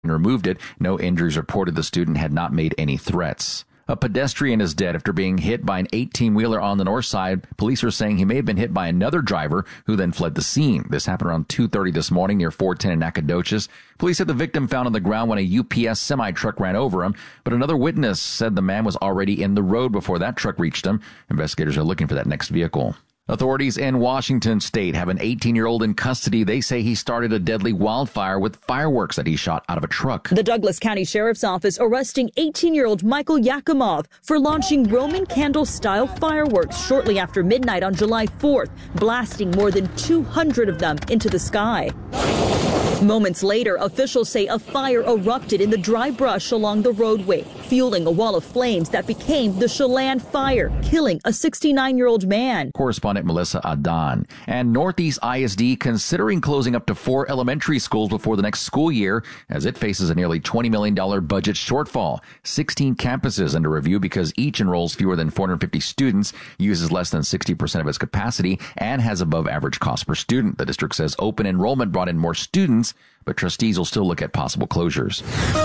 and removed it. No injuries reported. The student had not made any threats. A pedestrian is dead after being hit by an 18-wheeler on the north side. Police are saying he may have been hit by another driver who then fled the scene. This happened around 2:30 this morning near 410 in Nacogdoches. Police said the victim found on the ground when a UPS semi-truck ran over him, but another witness said the man was already in the road before that truck reached him. Investigators are looking for that next vehicle. Authorities in Washington state have an 18-year-old in custody. They say he started a deadly wildfire with fireworks that he shot out of a truck. The Douglas County Sheriff's Office arresting 18-year-old Michael Yakimov for launching Roman candle-style fireworks shortly after midnight on July 4th, blasting more than 200 of them into the sky. Moments later, officials say a fire erupted in the dry brush along the roadway, fueling a wall of flames that became the Chelan Fire, killing a 69-year-old man. Correspondent Melissa Adan. And Northeast ISD considering closing up to 4 elementary schools before the next school year as it faces a nearly $20 million budget shortfall. 16 campuses under review because each enrolls fewer than 450 students, uses less than 60% of its capacity, and has above average cost per student. The district says open enrollment brought in more students, but trustees will still look at possible closures.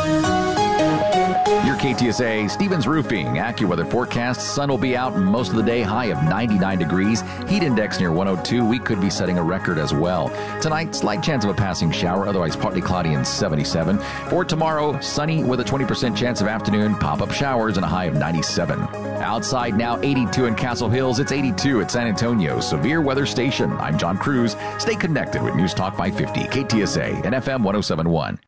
Your KTSA, Stevens Roofing, AccuWeather forecast. Sun will be out most of the day, high of 99 degrees. Heat index near 102. We could be setting a record as well. Tonight, slight chance of a passing shower, otherwise partly cloudy and 77. For tomorrow, sunny with a 20% chance of afternoon pop-up showers and a high of 97. Outside now, 82 in Castle Hills. It's 82 at San Antonio. Severe Weather Station. I'm John Cruz. Stay connected with News Talk 550, KTSA, and FM 1071.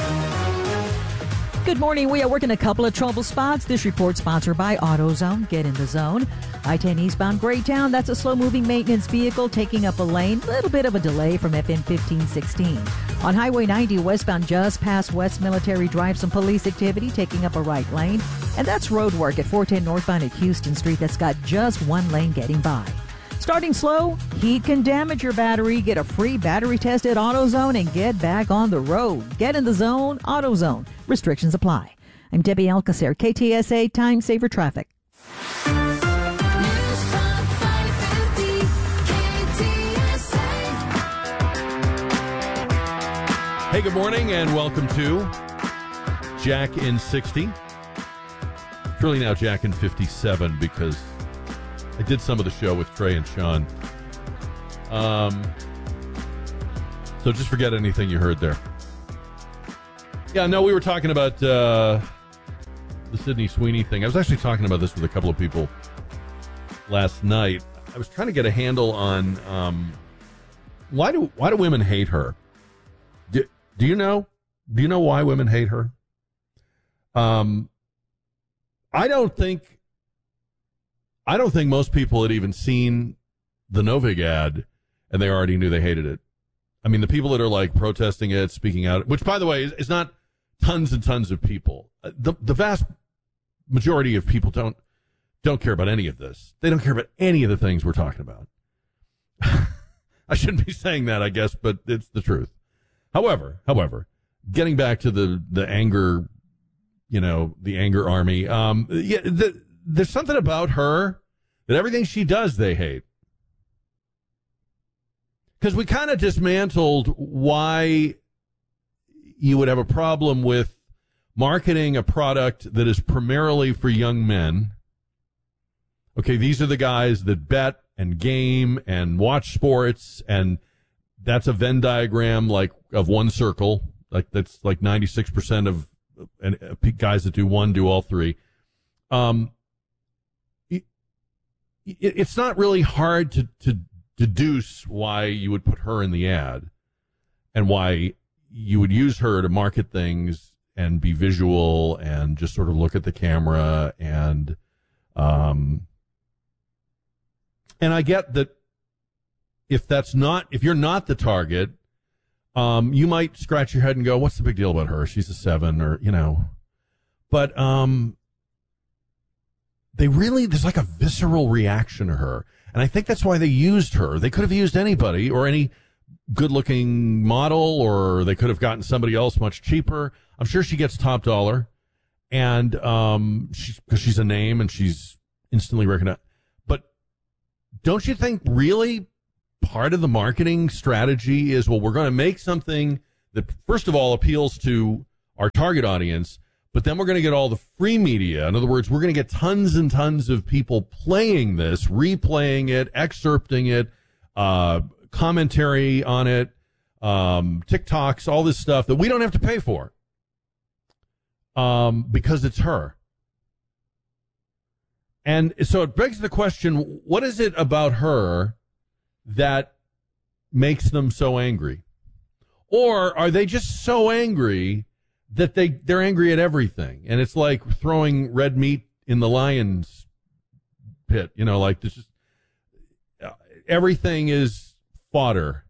Good morning. We are working a couple of trouble spots. This report sponsored by AutoZone. Get in the zone. I-10 eastbound Greytown. That's a slow-moving maintenance vehicle taking up a lane. A little bit of a delay from FM 1516. On Highway 90 westbound just past West Military Drive, some police activity taking up a right lane. And that's road work at 410 northbound at Houston Street. That's got just one lane getting by. Starting slow, heat can damage your battery. Get a free battery test at AutoZone and get back on the road. Get in the zone, AutoZone. Restrictions apply. I'm Debbie Alcacer, KTSA Time Saver Traffic. Hey, good morning and welcome to Jack in 60. It's really now Jack in 57 because I did some of the show with Trey and Sean. So just forget anything you heard there. Yeah, no, we were talking about the Sydney Sweeney thing. I was actually talking about this with a couple of people last night. I was trying to get a handle on why do women hate her? Do you know? Do you know why women hate her? I don't think most people had even seen the Novig ad and they already knew they hated it. I mean, the people that are like protesting it, speaking out, which by the way is not tons and tons of people. The vast majority of people don't care about any of this. They don't care about any of the things we're talking about. I shouldn't be saying that, I guess, but it's the truth. However, getting back to the anger, the anger army. There's something about her that everything she does they hate. Because we kind of dismantled why you would have a problem with marketing a product that is primarily for young men. Okay, these are the guys that bet and game and watch sports, and that's a Venn diagram like of one circle. Like that's like 96% of guys that do one do all three. It's not really hard to deduce why you would put her in the ad and why you would use her to market things and be visual and just sort of look at the camera and I get that if you're not the target, you might scratch your head and go, what's the big deal about her? She's a 7 or, but there's like a visceral reaction to her. And I think that's why they used her. They could have used anybody or any good-looking model, or they could have gotten somebody else much cheaper. I'm sure she gets top dollar, and because she's a name and she's instantly recognized. But don't you think really part of the marketing strategy is, well, we're going to make something that, first of all, appeals to our target audience, but then we're going to get all the free media. In other words, we're going to get tons and tons of people playing this, replaying it, excerpting it, commentary on it, TikToks, all this stuff that we don't have to pay for because it's her. And so it begs the question, what is it about her that makes them so angry? Or are they just so angry that they're angry at everything? And it's like throwing red meat in the lion's pit, you know, like this is, everything is fodder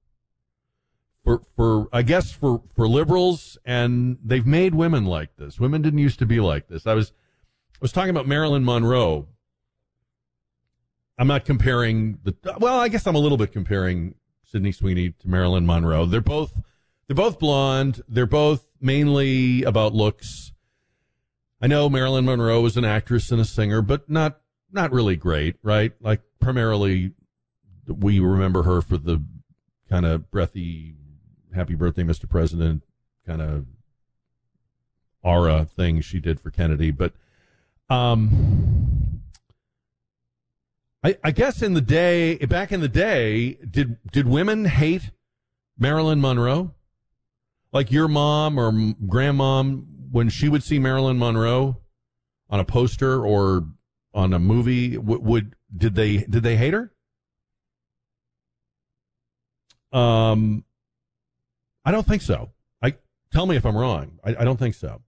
for I guess for liberals, and they've made women like this. Women didn't used to be like this. I was talking about Marilyn Monroe. I'm not comparing I guess I'm a little bit comparing Sydney Sweeney to Marilyn Monroe. They're both blonde. They're both mainly about looks. I know Marilyn Monroe was an actress and a singer, but not really great, right? Like primarily we remember her for the kind of breathy "Happy Birthday, Mr. President" kind of aura thing she did for Kennedy. But I guess back in the day, did women hate Marilyn Monroe? Like your mom or grandmom, when she would see Marilyn Monroe on a poster or on a movie, did they hate her? I don't think so. Tell me if I'm wrong. I don't think so.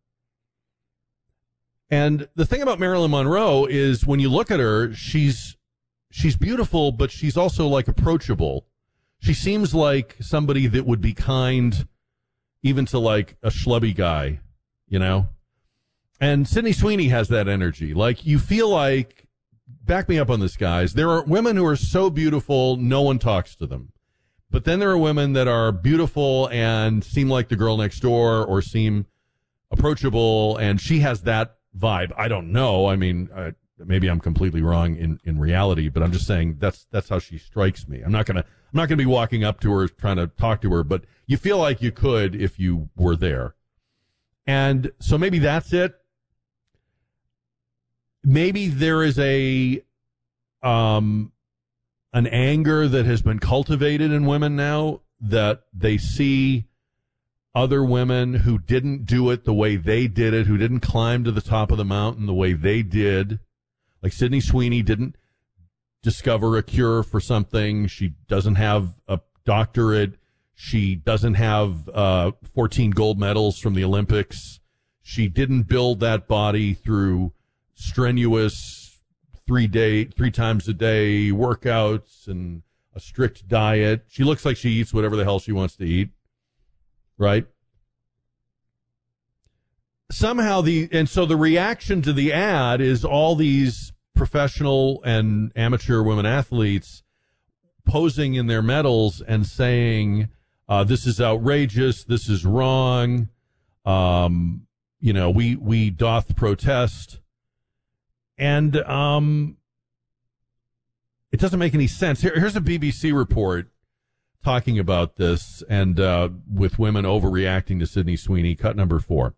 And the thing about Marilyn Monroe is when you look at her, she's beautiful, but she's also like approachable. She seems like somebody that would be kind even to like a schlubby guy, you know? And Sydney Sweeney has that energy. Like you feel like, back me up on this, guys, there are women who are so beautiful, no one talks to them. But then there are women that are beautiful and seem like the girl next door or seem approachable, and she has that vibe. I don't know. I mean, maybe I'm completely wrong in reality, but I'm just saying that's how she strikes me. I'm not gonna be walking up to her trying to talk to her, but you feel like you could if you were there. And so maybe that's it. Maybe there is an anger that has been cultivated in women now that they see other women who didn't do it the way they did it, who didn't climb to the top of the mountain the way they did. Like Sydney Sweeney didn't discover a cure for something. She doesn't have a doctorate. She doesn't have 14 gold medals from the Olympics. She didn't build that body through strenuous 3 times a day workouts and a strict diet. She looks like she eats whatever the hell she wants to eat, right? Somehow so the reaction to the ad is all these professional and amateur women athletes posing in their medals and saying, this is outrageous, this is wrong, we doth protest. And it doesn't make any sense. Here's a BBC report talking about this and with women overreacting to Sydney Sweeney. Cut number 4.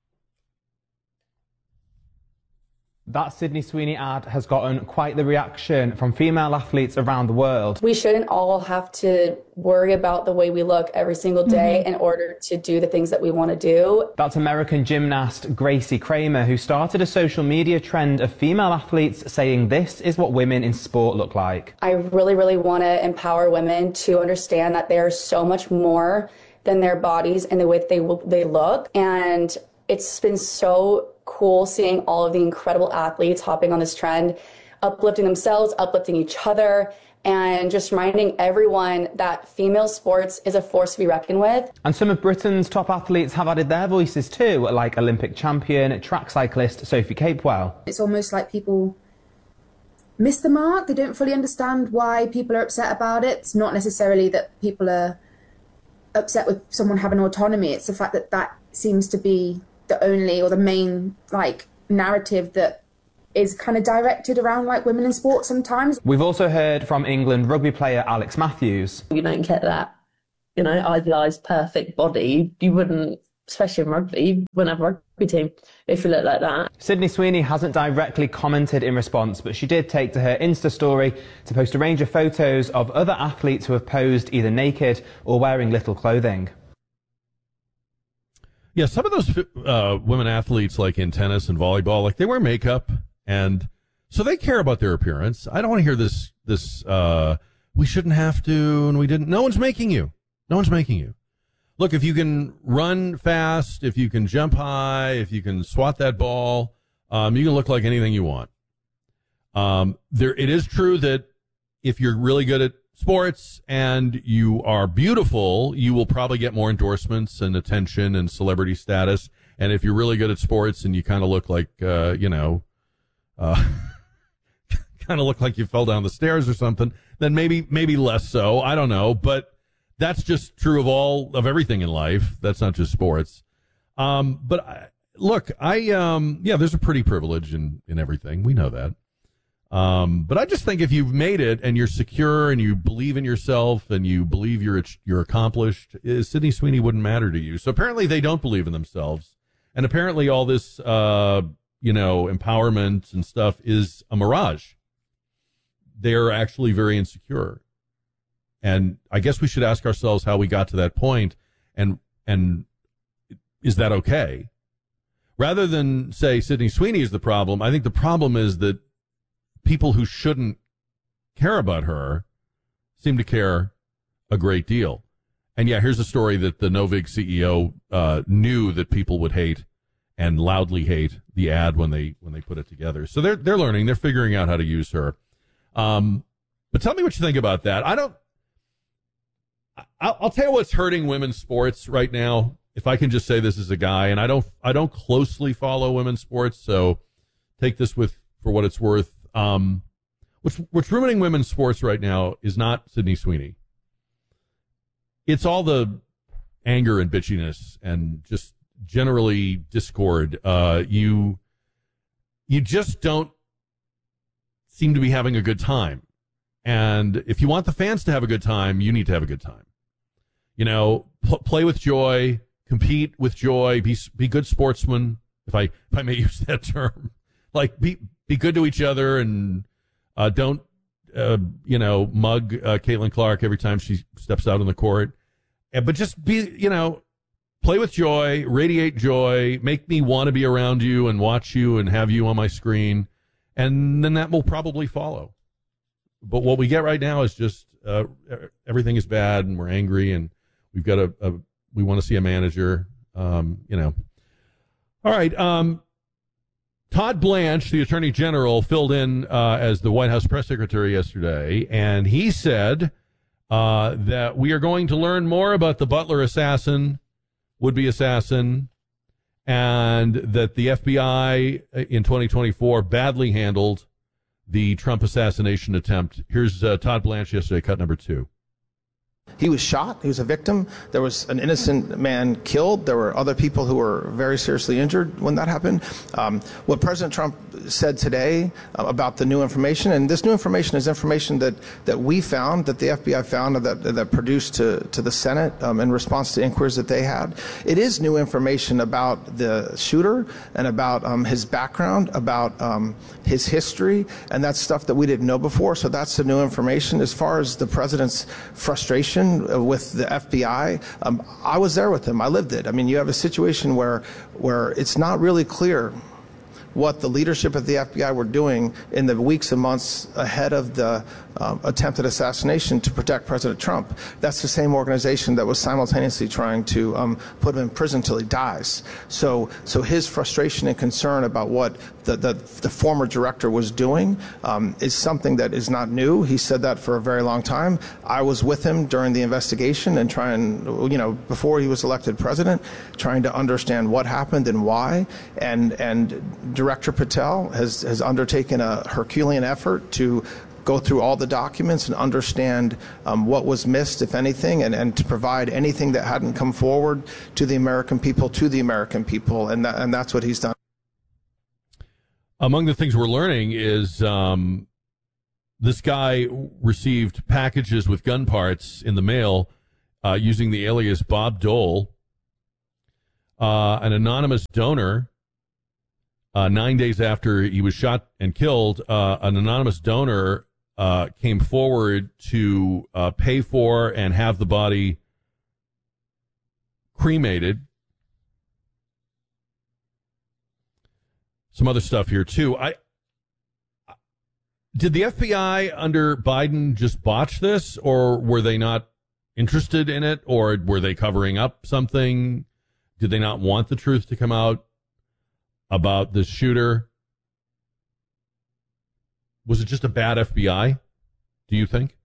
That Sydney Sweeney ad has gotten quite the reaction from female athletes around the world. We shouldn't all have to worry about the way we look every single day in order to do the things that we want to do. That's American gymnast Gracie Kramer, who started a social media trend of female athletes saying this is what women in sport look like. I really, really want to empower women to understand that they are so much more than their bodies and the way that they look. And it's been so cool seeing all of the incredible athletes hopping on this trend, uplifting themselves, uplifting each other, and just reminding everyone that female sports is a force to be reckoned with. And some of Britain's top athletes have added their voices too, like Olympic champion, track cyclist Sophie Capewell. It's almost like people miss the mark. They don't fully understand why people are upset about it. It's not necessarily that people are upset with someone having autonomy. It's the fact that that seems to be the only or the main narrative that is kind of directed around women in sport sometimes. We've also heard from England rugby player Alex Matthews. You don't get that, idealised perfect body. You wouldn't especially in rugby, when I have a rugby team, if you look like that. Sydney Sweeney hasn't directly commented in response, but she did take to her Insta story to post a range of photos of other athletes who have posed either naked or wearing little clothing. Yeah, some of those women athletes, like in tennis and volleyball, like they wear makeup, and so they care about their appearance. I don't want to hear this we shouldn't have to, and we didn't. No one's making you. No one's making you. Look, if you can run fast, if you can jump high, if you can swat that ball, you can look like anything you want. It is true that if you're really good at sports and you are beautiful, you will probably get more endorsements and attention and celebrity status. And if you're really good at sports and you kind of look like, kind of look like you fell down the stairs or something, then maybe less so. I don't know, but that's just true of everything in life. That's not just sports. There's a pretty privilege in everything. We know that. But I just think if you've made it and you're secure and you believe in yourself and you believe you're accomplished, Sydney Sweeney wouldn't matter to you. So apparently they don't believe in themselves. And apparently all this, empowerment and stuff is a mirage. They're actually very insecure. And I guess we should ask ourselves how we got to that point, and is that okay? Rather than say Sydney Sweeney is the problem, I think the problem is that people who shouldn't care about her seem to care a great deal. And yeah, here's a story that the Novig CEO knew that people would hate and loudly hate the ad when they put it together. So they're learning, they're figuring out how to use her. But tell me what you think about that. I'll tell you what's hurting women's sports right now. If I can just say this as a guy, and I don't closely follow women's sports, so take this for what it's worth. What's ruining women's sports right now is not Sydney Sweeney. It's all the anger and bitchiness and just generally discord. You just don't seem to be having a good time. And if you want the fans to have a good time, you need to have a good time. Play with joy, compete with joy, be good sportsmen, if I may use that term. Like, be good to each other, and don't, mug Caitlin Clark every time she steps out on the court. But just play with joy, radiate joy, make me want to be around you and watch you and have you on my screen. And then that will probably follow. But what we get right now is just everything is bad, and we're angry, and we've got we want to see a manager. All right. Todd Blanche, the Attorney General, filled in as the White House press secretary yesterday, and he said that we are going to learn more about the Butler assassin, would-be assassin, and that the FBI in 2024 badly handled the Trump assassination attempt. Here's Todd Blanche yesterday, cut number 2. He was shot. He was a victim. There was an innocent man killed. There were other people who were very seriously injured when that happened. What President Trump said today about the new information, and this new information is information that we found, that the FBI found, that produced to the Senate in response to inquiries that they had. It is new information about the shooter and about his background, about his history, and that's stuff that we didn't know before. So that's the new information. As far as the president's frustration with the FBI, I was there with him. I lived it. I mean, you have a situation where it's not really clear what the leadership of the FBI were doing in the weeks and months ahead of the attempted assassination to protect President Trump. That's the same organization that was simultaneously trying to put him in prison till he dies. So his frustration and concern about what the former director was doing is something that is not new. He said that for a very long time. I was with him during the investigation and before he was elected president, trying to understand what happened and why. And Director Patel has undertaken a Herculean effort to go through all the documents and understand what was missed, if anything, and to provide anything that hadn't come forward to the American people, and that's what he's done. Among the things we're learning is this guy received packages with gun parts in the mail using the alias Bob Dole. An anonymous donor, 9 days after he was shot and killed, an anonymous donor came forward to pay for and have the body cremated. Some other stuff here, too. Did the FBI under Biden just botch this, or were they not interested in it, or were they covering up something? Did they not want the truth to come out about the shooter? Was it just a bad FBI, do you think?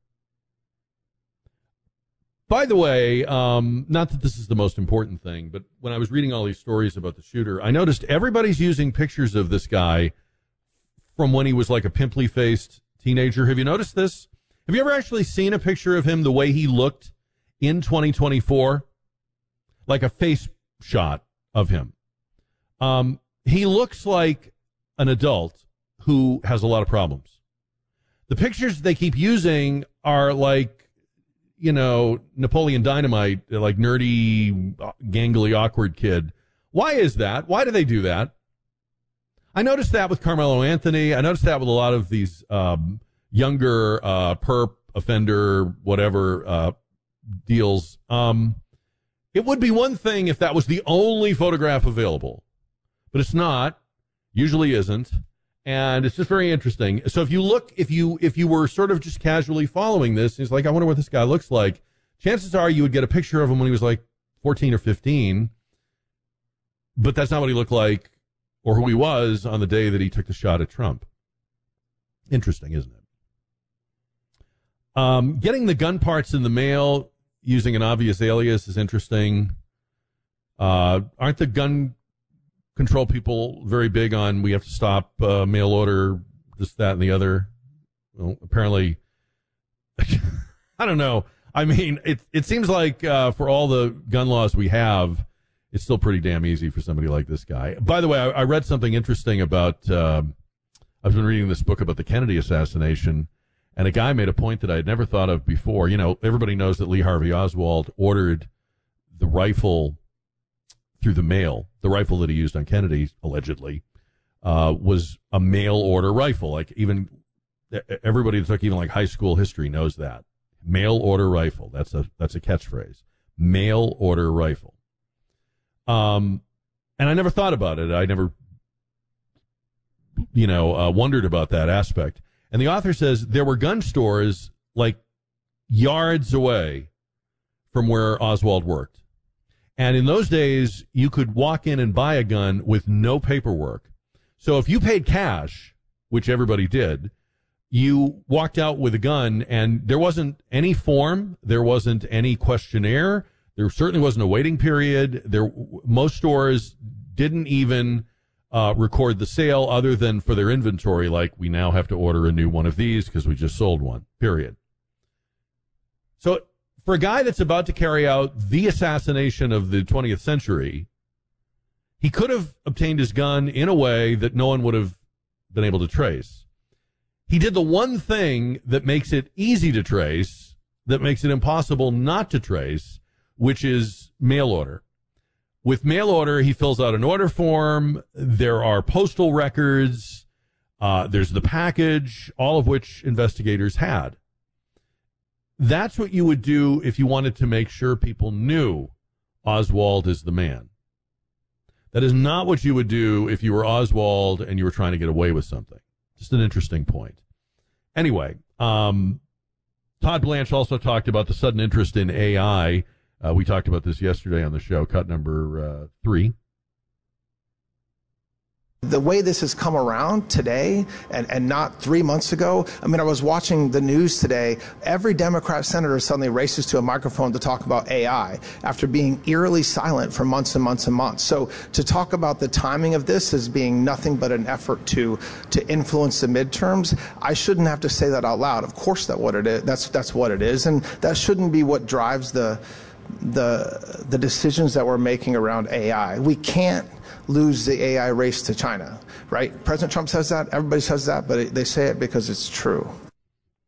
By the way, not that this is the most important thing, but when I was reading all these stories about the shooter, I noticed everybody's using pictures of this guy from when he was like a pimply-faced teenager. Have you noticed this? Have you ever actually seen a picture of him the way he looked in 2024? Like a face shot of him. He looks like an adult who has a lot of problems. The pictures they keep using are like, you know, Napoleon Dynamite, like nerdy, gangly, awkward kid. Why is that? Why do they do that? I noticed that with Carmelo Anthony. I noticed that with a lot of these younger perp, offender, whatever deals. It would be one thing if that was the only photograph available, but it's not. Usually isn't. And it's just very interesting. So if you look, if you were sort of just casually following this, it's like, I wonder what this guy looks like. Chances are you would get a picture of him when he was like 14 or 15, but that's not what he looked like or who he was on the day that he took the shot at Trump. Interesting, isn't it? Getting the gun parts in the mail using an obvious alias is interesting. Aren't the gun control people very big on we have to stop mail order, this, that, and the other? Well, apparently, I don't know. I mean, it seems like for all the gun laws we have, it's still pretty damn easy for somebody like this guy. By the way, I read something interesting about, I've been reading this book about the Kennedy assassination, and a guy made a point that I had never thought of before. You know, everybody knows that Lee Harvey Oswald ordered the rifle through the mail. The rifle that he used on Kennedy, allegedly, was a mail order rifle. Like, even everybody that took even like high school history knows that. Mail order rifle. That's a catchphrase. Mail order rifle. And I never thought about it. I never, wondered about that aspect. And the author says there were gun stores like yards away from where Oswald worked. And in those days, you could walk in and buy a gun with no paperwork. So if you paid cash, which everybody did, you walked out with a gun, and there wasn't any form, there wasn't any questionnaire, there certainly wasn't a waiting period. Most stores didn't even record the sale other than for their inventory, like we now have to order a new one of these because we just sold one, period. So for a guy that's about to carry out the assassination of the 20th century, he could have obtained his gun in a way that no one would have been able to trace. He did the one thing that makes it easy to trace, that makes it impossible not to trace, which is mail order. With mail order, he fills out an order form. There are postal records. There's the package, all of which investigators had. That's what you would do if you wanted to make sure people knew Oswald is the man. That is not what you would do if you were Oswald and you were trying to get away with something. Just an interesting point. Anyway, Todd Blanche also talked about the sudden interest in AI. We talked about this yesterday on the show, cut number 3. The way this has come around today and not 3 months ago, I mean, I was watching the news today. Every Democrat senator suddenly races to a microphone to talk about AI after being eerily silent for months and months and months. So to talk about the timing of this as being nothing but an effort to influence the midterms, I shouldn't have to say that out loud. Of course that's what it is. That's what it is. And that shouldn't be what drives the decisions that we're making around AI. We can't lose the AI race to China, right? President Trump says that, everybody says that, but they say it because it's true.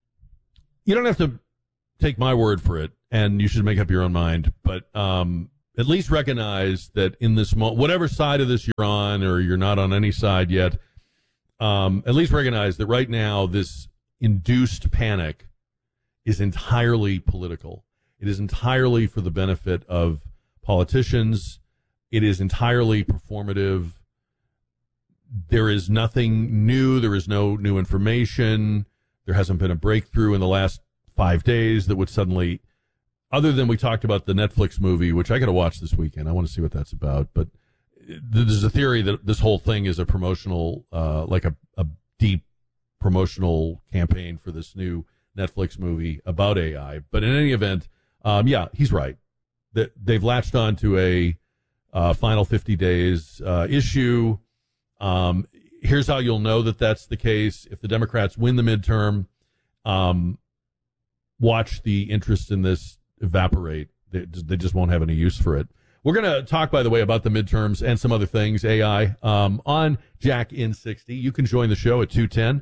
You don't have to take my word for it, and you should make up your own mind, but at least recognize that in this whatever side of this you're on, or you're not on any side yet, at least recognize that right now this induced panic is entirely political. It is entirely for the benefit of politicians. It is entirely performative. There is nothing new. There is no new information. There hasn't been a breakthrough in the last 5 days that would suddenly, other than we talked about the Netflix movie, which I got to watch this weekend. I want to see what that's about. But there's a theory that this whole thing is a promotional, like a deep promotional campaign for this new Netflix movie about AI. But in any event, yeah, he's right. They've latched on to a final 50 days issue. Here's how you'll know that that's the case. If the Democrats win the midterm, watch the interest in this evaporate. They just won't have any use for it. We're going to talk, by the way, about the midterms and some other things, AI, on Jack in 60. You can join the show at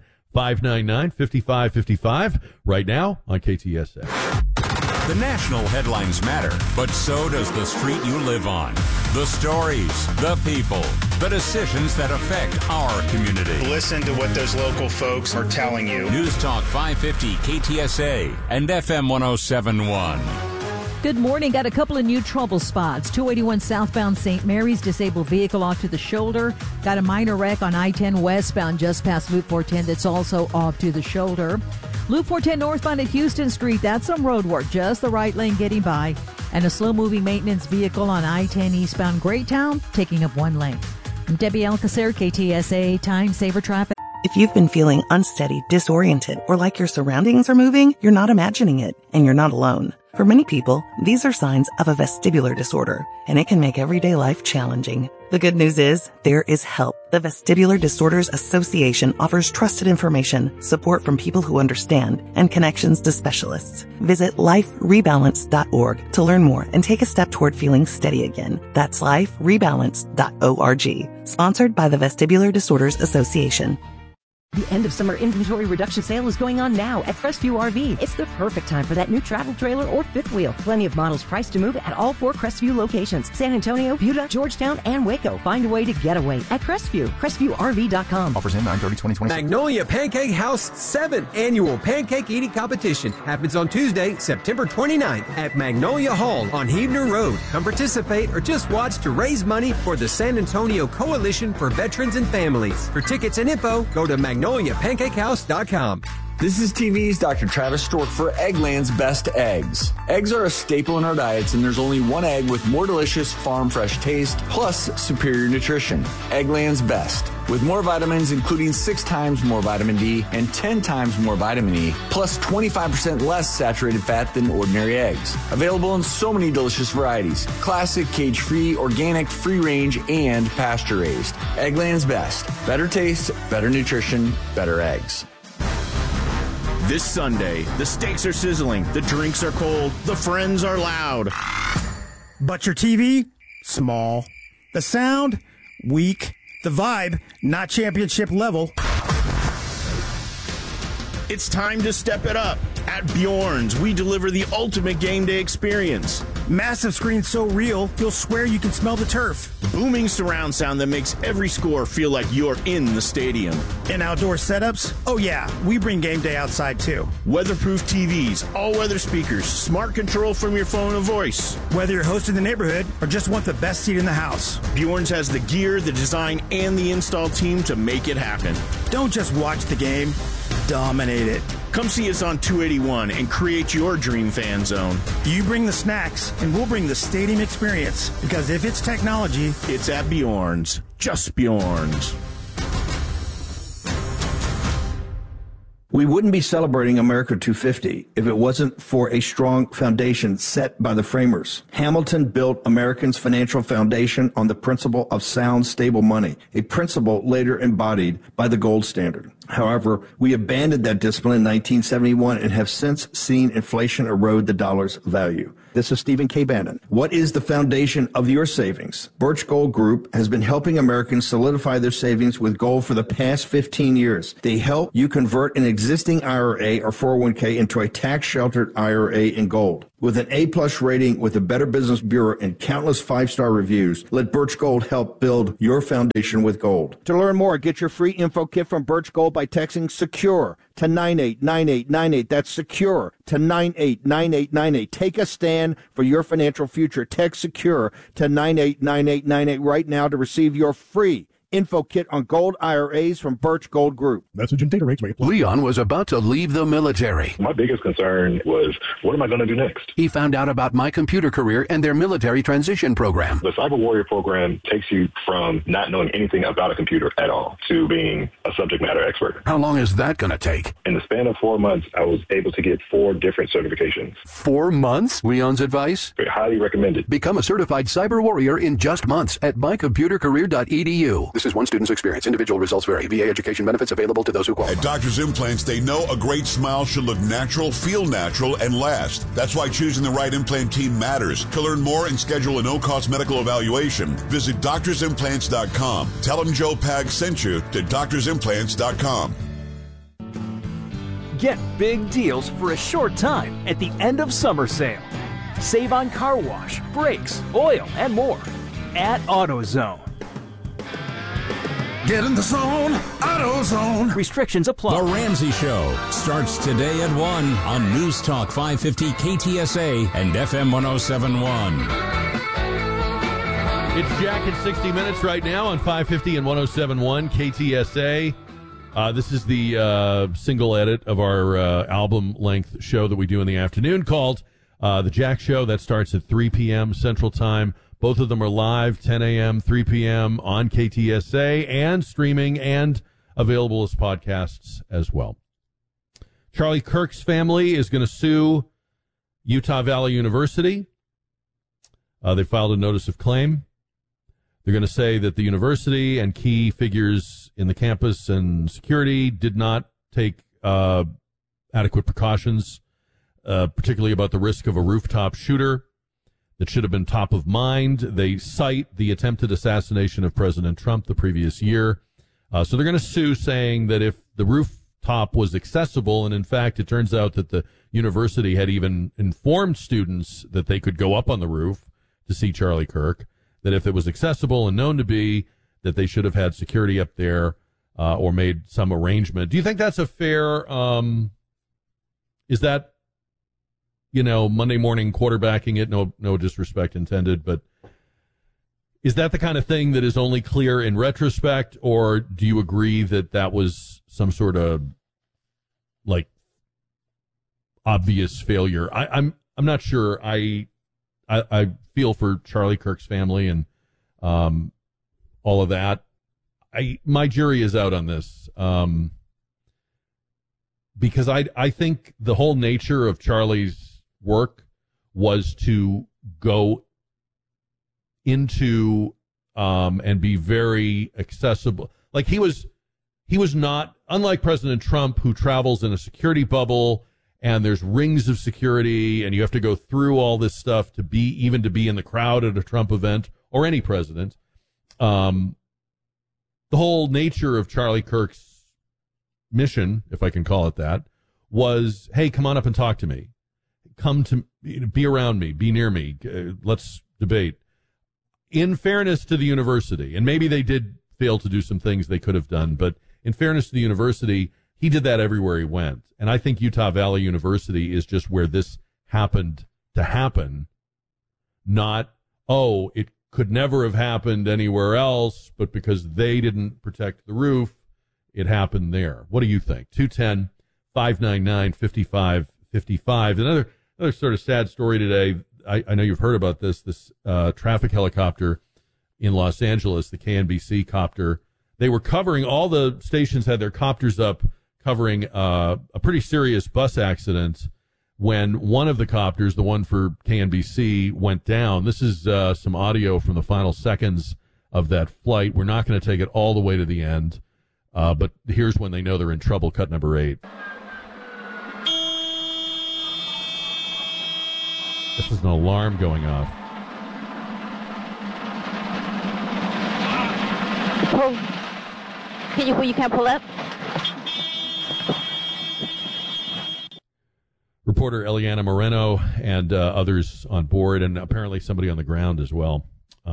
210-599-5555 right now on KTSA. The national headlines matter, but so does the street you live on. The stories, the people, the decisions that affect our community. Listen to what those local folks are telling you. News Talk 550 KTSA and FM 1071. Good morning. Got a couple of new trouble spots. 281 southbound St. Mary's, disabled vehicle off to the shoulder. Got a minor wreck on I-10 westbound just past Loop 410 that's also off to the shoulder. Loop 410 northbound at Houston Street, that's some road work, just the right lane getting by. And a slow-moving maintenance vehicle on I-10 eastbound Greytown, taking up one lane. I'm Debbie Alcacer, KTSA Time Saver Traffic. If you've been feeling unsteady, disoriented, or like your surroundings are moving, you're not imagining it, and you're not alone. For many people, these are signs of a vestibular disorder, and it can make everyday life challenging. The good news is, there is help. The Vestibular Disorders Association offers trusted information, support from people who understand, and connections to specialists. Visit liferebalance.org to learn more and take a step toward feeling steady again. That's liferebalance.org. Sponsored by the Vestibular Disorders Association. The end of summer inventory reduction sale is going on now at Crestview RV. It's the perfect time for that new travel trailer or fifth wheel. Plenty of models priced to move at all 4 Crestview locations: San Antonio, Buda, Georgetown, and Waco. Find a way to get away at Crestview. CrestviewRV.com. Offers in 9/30/2020. Magnolia Pancake House 7th Annual Pancake Eating Competition happens on Tuesday, September 29th at Magnolia Hall on Huebner Road. Come participate or just watch to raise money for the San Antonio Coalition for Veterans and Families. For tickets and info, go to MagnoliaPancakeHouse.com. This is TV's Dr. Travis Stork for Eggland's Best Eggs. Eggs are a staple in our diets, and there's only one egg with more delicious farm fresh taste, plus superior nutrition. Eggland's Best. With more vitamins, including 6 times more vitamin D and 10 times more vitamin E, plus 25% less saturated fat than ordinary eggs. Available in so many delicious varieties: classic, cage-free, organic, free-range, and pasture-raised. Eggland's Best. Better taste, better nutrition, better eggs. This Sunday, the steaks are sizzling, the drinks are cold, the friends are loud. But your TV? Small. The sound? Weak. The vibe? Not championship level. It's time to step it up. At Bjorn's, we deliver the ultimate game day experience. Massive screen so real, you'll swear you can smell the turf. Booming surround sound that makes every score feel like you're in the stadium. And outdoor setups? Oh yeah, we bring game day outside too. Weatherproof TVs, all-weather speakers, smart control from your phone or voice. Whether you're hosting the neighborhood or just want the best seat in the house, Bjorn's has the gear, the design, and the install team to make it happen. Don't just watch the game, dominate it. Come see us on 281 and create your dream fan zone. You bring the snacks, and we'll bring the stadium experience. Because if it's technology, it's at Bjorn's. Just Bjorn's. We wouldn't be celebrating America 250 if it wasn't for a strong foundation set by the framers. Hamilton built Americans' financial foundation on the principle of sound, stable money, a principle later embodied by the gold standard. However, we abandoned that discipline in 1971 and have since seen inflation erode the dollar's value. This is Stephen K. Bannon. What is the foundation of your savings? Birch Gold Group has been helping Americans solidify their savings with gold for the past 15 years. They help you convert an existing IRA or 401k into a tax-sheltered IRA in gold. With an A-plus rating with the Better Business Bureau and countless 5-star reviews, let Birch Gold help build your foundation with gold. To learn more, get your free info kit from Birch Gold by texting SECURE to 989898. That's SECURE to 989898. Take a stand for your financial future. Text SECURE to 989898 right now to receive your free info kit on gold IRAs from Birch Gold Group. Message and data rates may apply. Leon was about to leave the military. My biggest concern was, what am I going to do next? He found out about My Computer Career and their military transition program. The Cyber Warrior program takes you from not knowing anything about a computer at all to being a subject matter expert. How long is that going to take? In the span of 4 months, I was able to get 4 different certifications. 4 months? Leon's advice? Highly recommended. Become a certified cyber warrior in just months at mycomputercareer.edu. This is one student's experience. Individual results vary. VA education benefits available to those who qualify. At Doctor's Implants, they know a great smile should look natural, feel natural, and last. That's why choosing the right implant team matters. To learn more and schedule a no-cost medical evaluation, visit doctorsimplants.com. Tell them Joe Pag sent you to doctorsimplants.com. Get big deals for a short time at the end of summer sale. Save on car wash, brakes, oil, and more at AutoZone. Get in the zone, AutoZone. Restrictions apply. The Ramsey Show starts today at 1 on News Talk 550 KTSA and FM 1071. It's Jack at 60 Minutes right now on 550 and 1071 KTSA. This is the single edit of our album-length show that we do in the afternoon called The Jack Show. That starts at 3 p.m. Central Time. Both of them are live, 10 a.m., 3 p.m. on KTSA and streaming and available as podcasts as well. Charlie Kirk's family is going to sue Utah Valley University. They filed a notice of claim. They're going to say that the university and key figures in the campus and security did not take adequate precautions, particularly about the risk of a rooftop shooter. That should have been top of mind. They cite the attempted assassination of President Trump the previous year. So they're going to sue, saying that if the rooftop was accessible, and in fact it turns out that the university had even informed students that they could go up on the roof to see Charlie Kirk, that if it was accessible and known to be, that they should have had security up there or made some arrangement. Do you think that's a fair, is that, Monday morning quarterbacking it, no disrespect intended, but is that the kind of thing that is only clear in retrospect, or do you agree that that was some sort of obvious failure? I'm not sure. I feel for Charlie Kirk's family and all of that. My jury is out on this because I think the whole nature of Charlie's work was to go into and be very accessible. Like he was not, unlike President Trump, who travels in a security bubble and there's rings of security and you have to go through all this stuff to be in the crowd at a Trump event, or any president. The whole nature of Charlie Kirk's mission, if I can call it that, was, hey, come on up and talk to me. Come to be around me, be near me. Let's debate. In fairness to the university, and maybe they did fail to do some things they could have done, but in fairness to the university, he did that everywhere he went. And I think Utah Valley University is just where this happened to happen. Not, it could never have happened anywhere else, but because they didn't protect the roof, it happened there. What do you think? 210-599-5555. Another sort of sad story today. I know you've heard about this traffic helicopter in Los Angeles, the KNBC copter. They were covering, all the stations had their copters up covering a pretty serious bus accident when one of the copters, the one for KNBC, went down. This is some audio from the final seconds of that flight. We're not going to take it all the way to the end, but here's when they know they're in trouble. Cut number 8. This is an alarm going off. Pull. You can't pull up? reporter Eliana Moreno and others on board, and apparently somebody on the ground as well.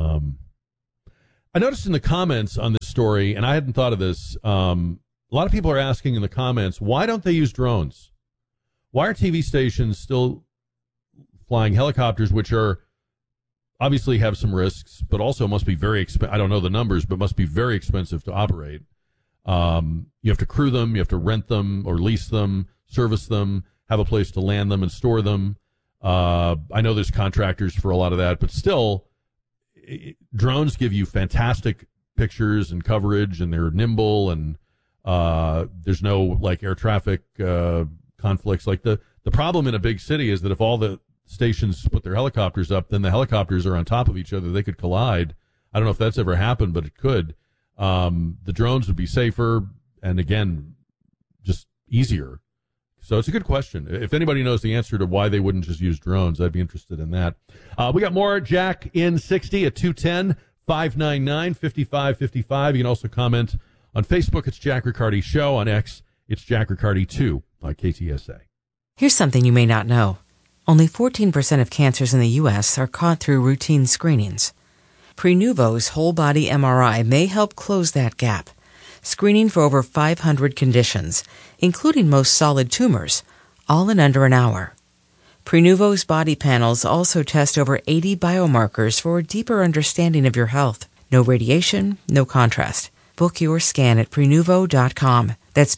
I noticed in the comments on this story, and I hadn't thought of this, a lot of people are asking in the comments, why don't they use drones? Why are TV stations still flying helicopters, which are obviously have some risks, but also must be very expensive? I don't know the numbers, but must be very expensive to operate. You have to crew them, you have to rent them or lease them, service them, have a place to land them and store them. I know there's contractors for a lot of that, but still, drones give you fantastic pictures and coverage, and they're nimble, and there's no like air traffic conflicts. Like the problem in a big city is that if all the stations put their helicopters up, then the helicopters are on top of each other. They could collide. I don't know if that's ever happened, but it could. The drones would be safer, and again, just easier. So it's a good question. If anybody knows the answer to why they wouldn't just use drones, I'd be interested in that. We got more Jack in 60 at 210-599-5555. You can also comment on Facebook. It's Jack Riccardi Show. On X, it's Jack Riccardi 2 on KTSA. Here's something you may not know. Only 14% of cancers in the U.S. are caught through routine screenings. Prenuvo's whole-body MRI may help close that gap, screening for over 500 conditions, including most solid tumors, all in under an hour. Prenuvo's body panels also test over 80 biomarkers for a deeper understanding of your health. No radiation, no contrast. Book your scan at Prenuvo.com. That's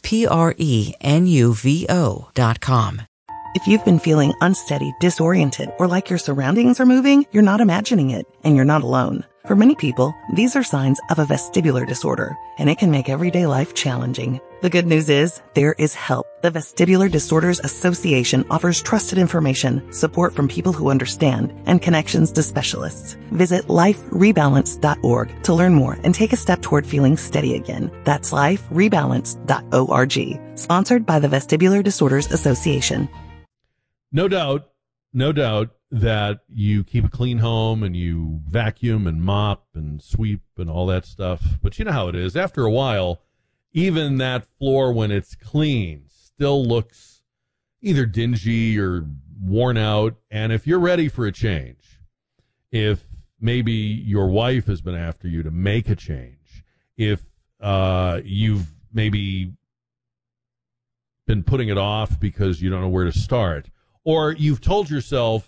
Prenuvo.com. If you've been feeling unsteady, disoriented, or like your surroundings are moving, you're not imagining it, and you're not alone. For many people, these are signs of a vestibular disorder, and it can make everyday life challenging. The good news is, there is help. The Vestibular Disorders Association offers trusted information, support from people who understand, and connections to specialists. Visit liferebalance.org to learn more and take a step toward feeling steady again. That's liferebalance.org. Sponsored by the Vestibular Disorders Association. No doubt that you keep a clean home and you vacuum and mop and sweep and all that stuff. But you know how it is. After a while, even that floor, when it's clean, still looks either dingy or worn out. And if you're ready for a change, if maybe your wife has been after you to make a change, if you've maybe been putting it off because you don't know where to start, or you've told yourself,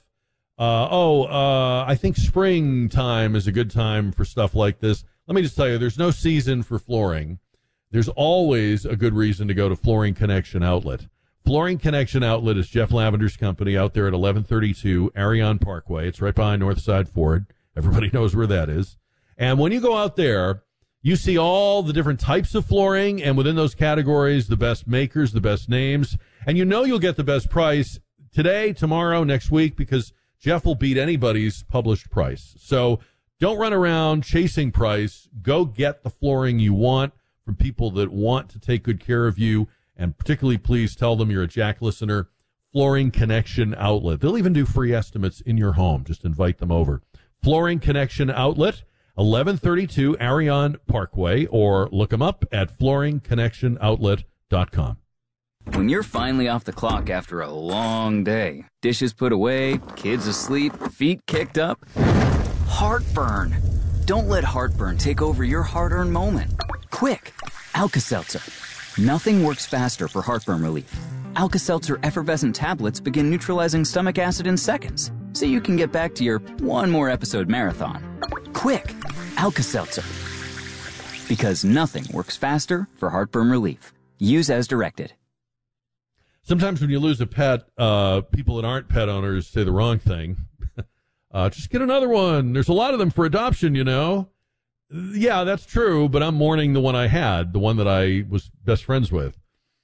I think springtime is a good time for stuff like this. Let me just tell you, there's no season for flooring. There's always a good reason to go to Flooring Connection Outlet. Flooring Connection Outlet is Jeff Lavender's company out there at 1132 Arion Parkway. It's right behind Northside Ford. Everybody knows where that is. And when you go out there, you see all the different types of flooring, and within those categories, the best makers, the best names, and you know you'll get the best price today, tomorrow, next week, because Jeff will beat anybody's published price. So don't run around chasing price. Go get the flooring you want from people that want to take good care of you, and particularly please tell them you're a Jack listener. Flooring Connection Outlet. They'll even do free estimates in your home. Just invite them over. Flooring Connection Outlet, 1132 Arion Parkway, or look them up at flooringconnectionoutlet.com. When you're finally off the clock after a long day, dishes put away, kids asleep, feet kicked up, heartburn. Don't let heartburn take over your hard-earned moment. Quick, Alka-Seltzer. Nothing works faster for heartburn relief. Alka-Seltzer effervescent tablets begin neutralizing stomach acid in seconds, so you can get back to your one more episode marathon. Quick, Alka-Seltzer. Because nothing works faster for heartburn relief. Use as directed. Sometimes when you lose a pet, people that aren't pet owners say the wrong thing. Just get another one. There's a lot of them for adoption, you know. Yeah, that's true, but I'm mourning the one I had, the one that I was best friends with.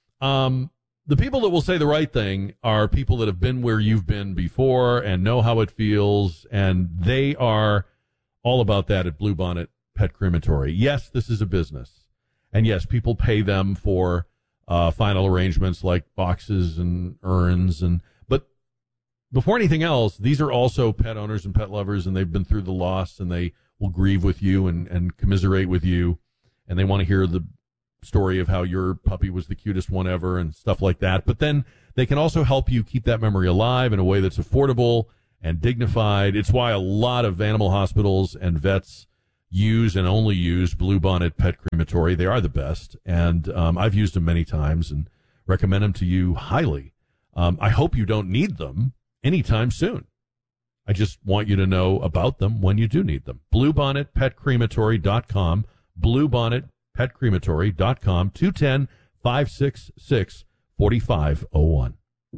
The people that will say the right thing are people that have been where you've been before and know how it feels, and they are all about that at Bluebonnet Pet Crematory. Yes, this is a business, and yes, people pay them for final arrangements like boxes and urns, but before anything else, these are also pet owners and pet lovers, and they've been through the loss, and they will grieve with you and commiserate with you, and they want to hear the story of how your puppy was the cutest one ever and stuff like that. But then They can also help you keep that memory alive in a way that's affordable and dignified. It's why a lot of animal hospitals and vets use and only use Bluebonnet Pet Crematory. They are the best, and I've used them many times and recommend them to you highly. I hope you don't need them anytime soon. I just want you to know about them when you do need them. BluebonnetPetCrematory.com, BluebonnetPetCrematory.com, 210-566-4501.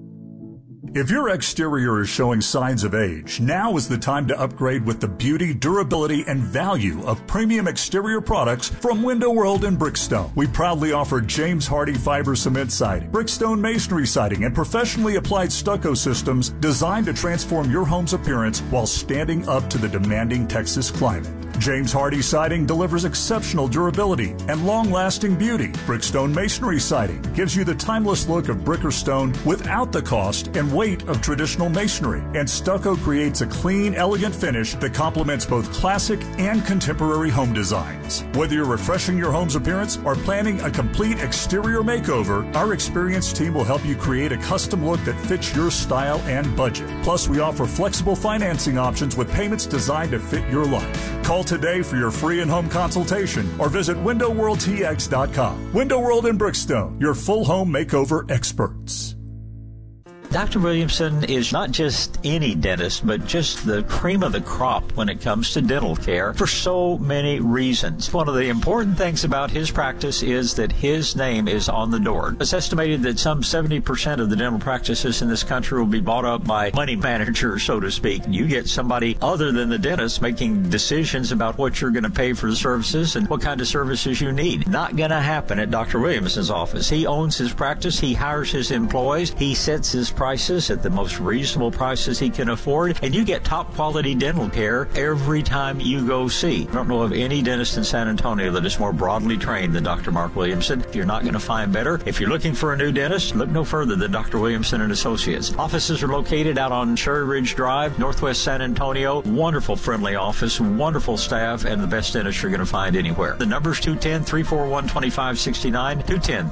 If your exterior is showing signs of age, now is the time to upgrade with the beauty, durability, and value of premium exterior products from Window World and Brickstone. We proudly offer James Hardie fiber cement siding, Brickstone masonry siding, and professionally applied stucco systems designed to transform your home's appearance while standing up to the demanding Texas climate. James Hardie siding delivers exceptional durability and long-lasting beauty. Brickstone masonry siding gives you the timeless look of brick or stone without the cost and weight of traditional masonry. And stucco creates a clean, elegant finish that complements both classic and contemporary home designs. Whether you're refreshing your home's appearance or planning a complete exterior makeover, our experienced team will help you create a custom look that fits your style and budget. Plus, we offer flexible financing options with payments designed to fit your life. Call today for your free in-home consultation or visit WindowWorldTX.com. Window World in Brickstone, your full home makeover experts. Dr. Williamson is not just any dentist, but just the cream of the crop when it comes to dental care for so many reasons. One of the important things about his practice is that his name is on the door. It's estimated that some 70% of the dental practices in this country will be bought up by money managers, so to speak. You get somebody other than the dentist making decisions about what you're going to pay for the services and what kind of services you need. Not going to happen at Dr. Williamson's office. He owns his practice. He hires his employees. He sets his prices at the most reasonable prices he can afford, and you get top quality dental care every time you go see. I don't know of any dentist in San Antonio that is more broadly trained than Dr. Mark Williamson. You're not going to find better. If you're looking for a new dentist, look no further than Dr. Williamson and Associates. Offices are located out on Cherry Ridge Drive, Northwest San Antonio. Wonderful, friendly office, wonderful staff, and the best dentist you're going to find anywhere. The number's 210-341-2569,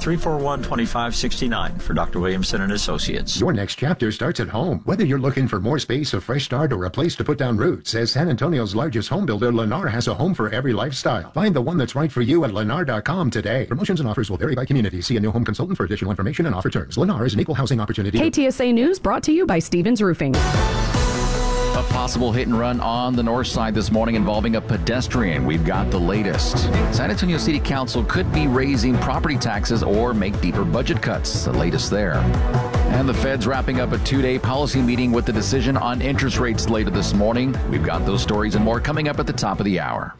210-341-2569 for Dr. Williamson and Associates. Your next chapter starts at home. Whether you're looking for more space, a fresh start, or a place to put down roots, as San Antonio's largest home builder, Lennar has a home for every lifestyle. Find the one that's right for you at Lennar.com today. Promotions and offers will vary by community. See a new home consultant for additional information and offer terms. Lennar is an equal housing opportunity. KTSA News brought to you by Stevens Roofing. A possible hit and run on the north side this morning involving a pedestrian. We've got the latest. San Antonio City Council could be raising property taxes or make deeper budget cuts. The latest there. And the Fed's wrapping up a two-day policy meeting with the decision on interest rates later this morning. We've got those stories and more coming up at the top of the hour.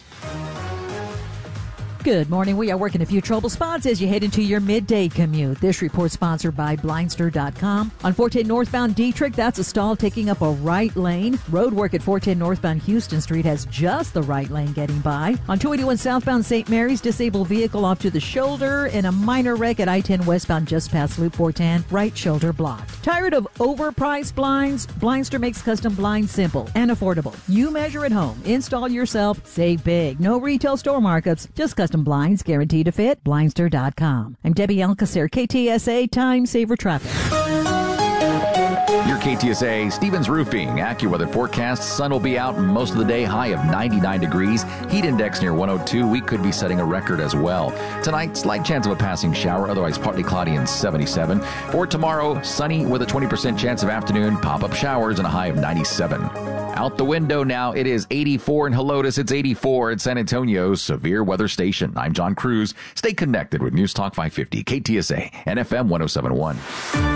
Good morning. We are working a few trouble spots as you head into your midday commute. This report sponsored by Blindster.com. On 410 northbound Dietrich, that's a stall taking up a right lane. Road work at 410 northbound Houston Street has just the right lane getting by. On 281 southbound St. Mary's, disabled vehicle off to the shoulder. In a minor wreck at I-10 westbound just past Loop 410, right shoulder blocked. Tired of overpriced blinds? Blindster makes custom blinds simple and affordable. You measure at home, install yourself, save big. No retail store markups, just custom blinds guaranteed to fit. Blindster.com. I'm Debbie Alcacer, KTSA Time Saver Traffic. Your KTSA Stevens Roofing AccuWeather forecast. Sun will be out most of the day, high of 99 degrees. Heat index near 102. We could be setting a record as well. Tonight, slight chance of a passing shower, otherwise partly cloudy and 77. For tomorrow, sunny with a 20% chance of afternoon pop-up showers and a high of 97. Out the window now, it is 84 in Helotes. It's 84 at San Antonio's severe weather station. I'm John Cruz. Stay connected with News Talk 550, KTSA, and FM 107.1.